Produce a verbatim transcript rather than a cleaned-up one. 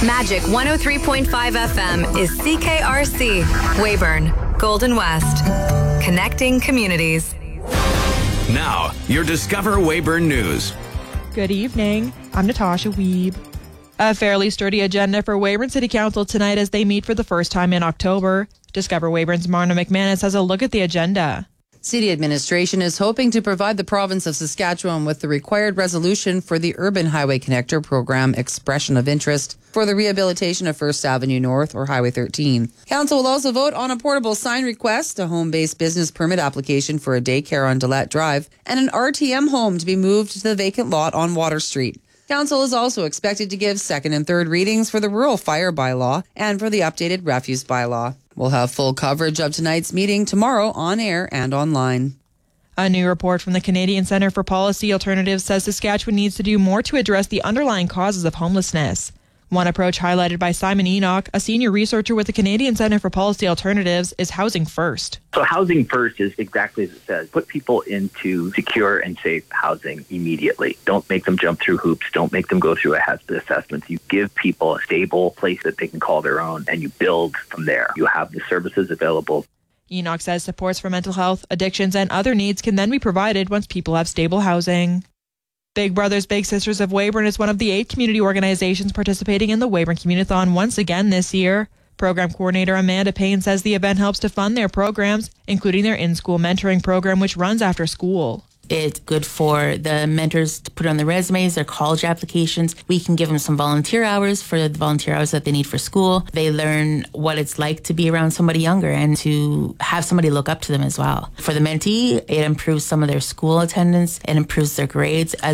Magic one oh three point five F M is C K R C, Weyburn, Golden West. Connecting communities. Now, your Discover Weyburn News. Good evening. I'm Natasha Wiebe. A fairly sturdy agenda for Weyburn City Council tonight as they meet for the first time in October. Discover Weyburn's Marna McManus has a look at the agenda. City administration is hoping to provide the province of Saskatchewan with the required resolution for the Urban Highway Connector Program Expression of Interest for the rehabilitation of First Avenue North or Highway thirteen. Council will also vote on a portable sign request, a home-based business permit application for a daycare on Dillette Drive, and an R T M home to be moved to the vacant lot on Water Street. Council is also expected to give second and third readings for the Rural Fire Bylaw and for the updated Refuse Bylaw. We'll have full coverage of tonight's meeting tomorrow on air and online. A new report from the Canadian Centre for Policy Alternatives says Saskatchewan needs to do more to address the underlying causes of homelessness. One approach highlighted by Simon Enoch, a senior researcher with the Canadian Centre for Policy Alternatives, is housing first. So housing first is exactly as it says. Put people into secure and safe housing immediately. Don't make them jump through hoops. Don't make them go through a hazard assessment. You give people a stable place that they can call their own, and you build from there. You have the services available. Enoch says supports for mental health, addictions, and other needs can then be provided once people have stable housing. Big Brothers Big Sisters of Weyburn is one of the eight community organizations participating in the Weyburn Community-thon once again this year. Program coordinator Amanda Payne says the event helps to fund their programs, including their in-school mentoring program, which runs after school. It's good for the mentors to put on their resumes, their college applications. We can give them some volunteer hours for the volunteer hours that they need for school. They learn what it's like to be around somebody younger and to have somebody look up to them as well. For the mentee, it improves some of their school attendance. It improves their grades as